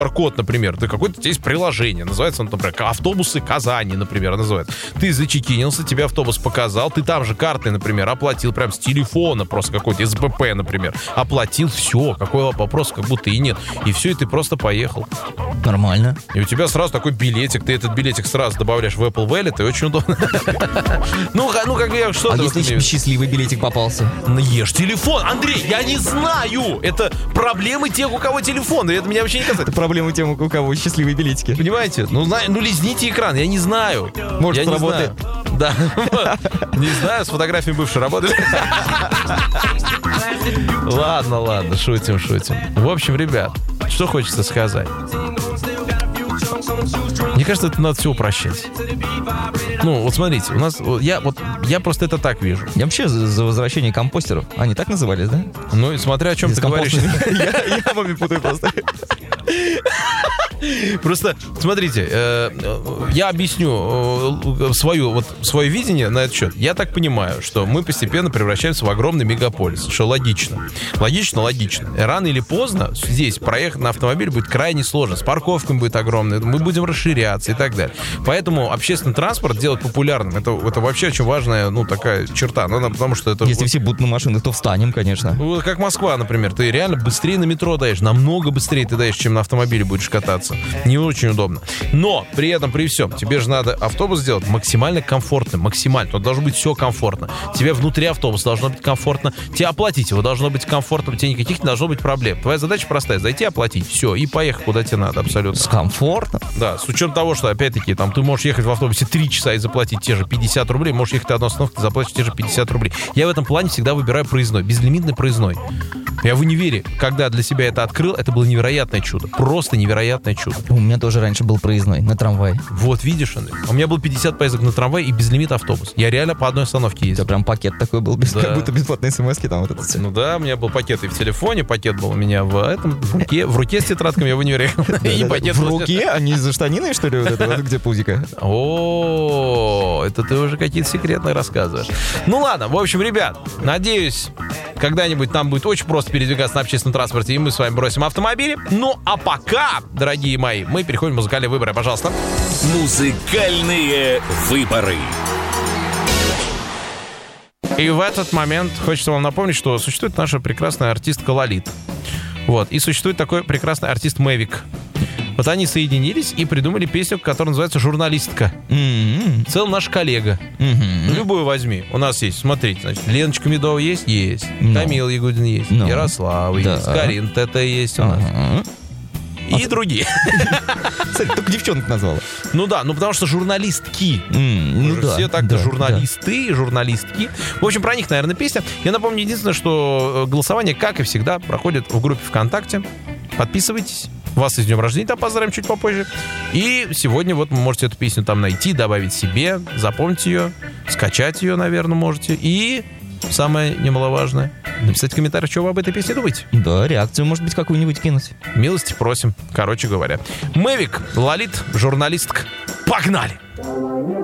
QR-код, например, ты какое-то, у тебя есть приложение, называется, например, автобусы Казани, например, называется. Ты зачекинился, тебе автобус показал, ты там же картой, например, оплатил прям с телефона, просто какой-то СБП, например, оплатил, все, какой вопрос, как будто и нет. И все, и ты просто поехал. Нормально. И у тебя сразу такой билетик, ты этот билетик сразу добавляешь в Apple Wallet, и очень удобно. Ну, как я что-то... А если счастливый билетик попался? Ешь телефон. Андрей, я не знаю. Это проблемы тех, у кого телефон. Это меня вообще не касается. Это проблема тем, у кого счастливые билетики. Понимаете? Ну, лизните экран, я не знаю. Может, я сработает. Да. Не знаю, с фотографией бывшей работали. Ладно, шутим. В общем, ребят, что хочется сказать. Мне кажется, это надо все упрощать. Ну, вот смотрите, у нас... Я просто это так вижу. Я вообще за возвращение компостеров. Они так назывались, да? Ну, и смотря о чем ты говоришь. Я вами путаю просто. Просто, смотрите, я объясню свое видение на этот счет. Я так понимаю, что мы постепенно превращаемся в огромный мегаполис, что логично. Логично. Рано или поздно здесь проехать на автомобиле будет крайне сложно. С парковками будет огромной, мы будем расширяться и так далее. Поэтому общественный транспорт делать популярным, это вообще очень важная, такая черта. Потому что это... Если все будут на машинах, то встанем, конечно. Как Москва, например. Ты реально быстрее на метро даешь, намного быстрее ты даешь, чем на автомобиле будешь кататься. Не очень удобно. Но при этом, при всем, тебе же надо автобус сделать максимально комфортным. Максимально. Тут должно быть все комфортно. Тебе внутри автобуса должно быть комфортно. Тебе оплатить его должно быть комфортно. Тебе никаких не должно быть проблем. Твоя задача простая. Зайти, оплатить. Все. И поехать куда тебе надо. Абсолютно. С комфортно? Да. С учетом того, что, опять-таки, там ты можешь ехать в автобусе 3 часа и заплатить те же 50 рублей. Можешь ехать на одну остановку, ты заплатишь те же 50 рублей. Я в этом плане всегда выбираю проездной. Безлимитный проездной. Я в универе, когда для себя это открыл, это было невероятное чудо. Просто невероятное чудо. У меня тоже раньше был проездной на трамвай. Вот, видишь, Андрей. У меня был 50 поездок на трамвай и безлимит автобус. Я реально по одной остановке ездил. У тебя прям пакет такой был, как будто бесплатные смс-ки там вот это все. Ну да, у меня был пакет и в телефоне, пакет был у меня в руке с тетрадками, я в универе. И пакет в руке? А не за штаниной, что ли, вот это, где пузика? О, это ты уже какие-то секретные рассказываешь. Ну ладно, в общем, ребят, надеюсь, когда-нибудь нам будет очень просто передвигаться на общественном транспорте, и мы с вами бросим автомобили. Ну, а пока, дорогие мои, мы переходим в музыкальные выборы. Пожалуйста. Музыкальные выборы. И в этот момент хочется вам напомнить, что существует наша прекрасная артистка Лолита. Вот. И существует такой прекрасный артист Мэвик. Вот они соединились и придумали песню, которая называется «Журналистка». Цел наш коллега. Любую возьми. У нас есть, смотрите, значит, Леночка Медова есть? Есть. Тамила Ягудин есть. Ярослава есть. Карин Тета есть у нас. И другие. Кстати, только девчонок назвала. Ну да, потому что журналистки. Все так-то журналисты и журналистки. В общем, про них, наверное, песня. Я напомню единственное, что голосование, как и всегда, проходит в группе ВКонтакте. Подписывайтесь. Вас с днем рождения там поздравим чуть попозже. И сегодня вот вы можете эту песню там найти, добавить себе, запомнить ее, скачать ее, наверное, можете. И самое немаловажное, написать в комментариях, что вы об этой песне думаете. Да, реакцию, может быть, какую-нибудь кинуть. Милости просим, короче говоря. Мэвик, Лолит, журналистка. Погнали!